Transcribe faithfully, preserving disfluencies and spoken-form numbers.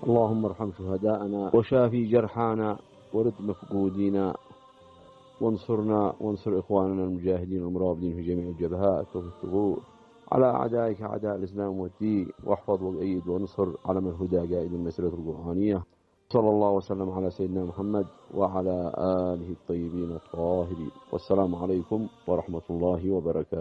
اللهم ارحم شهداءنا وشافي جرحانا ورد مفقودينا، وانصرنا وانصر إخواننا المجاهدين المرابطين في جميع الجبهات وفي الثغور على أعدائك أعداء الإسلام والدين، واحفظ وأيد وانصر على من هدى قائد المسيرة القرآنية. صلى الله وسلم على سيدنا محمد وعلى آله الطيبين الطاهرين، والسلام عليكم ورحمة الله وبركاته.